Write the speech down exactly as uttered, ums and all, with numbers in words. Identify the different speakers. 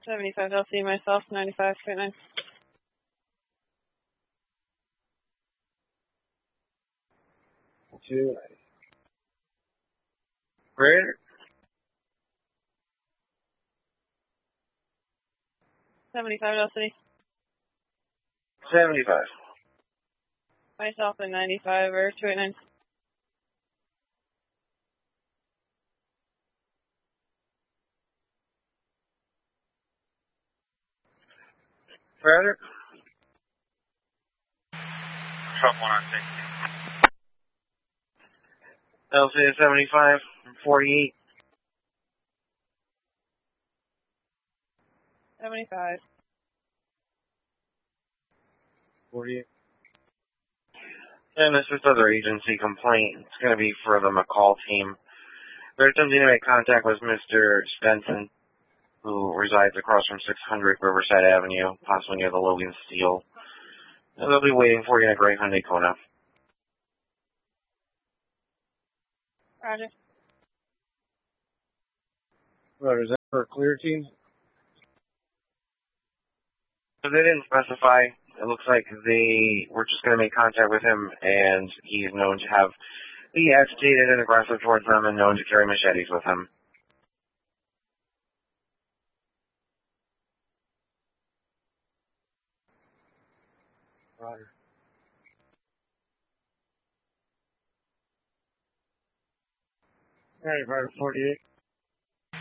Speaker 1: seventy-five L C myself, ninety-five point nine.
Speaker 2: Two. Greater.
Speaker 1: seventy-five L C.
Speaker 2: seventy-five.
Speaker 1: Myself and ninety-five or two eighty-nine.
Speaker 2: Roger.
Speaker 3: Trump one on sixty.
Speaker 2: L C is seventy-five, forty-eight.
Speaker 1: seventy-five.
Speaker 2: forty-eight. And this is other agency complaint. It's going to be for the McCall team. They're attempting to make contact with Mister Stenson, who resides across from six hundred Riverside Avenue, possibly near the Logan Steel. And they'll be waiting for you in a gray Hyundai Kona.
Speaker 1: Roger.
Speaker 2: Roger, is that for a clear team? So they didn't specify. It looks like they were just going to make contact with him, and he's known to have be agitated and aggressive towards them and known to carry machetes with him. Roger. ninety-five, forty-eight.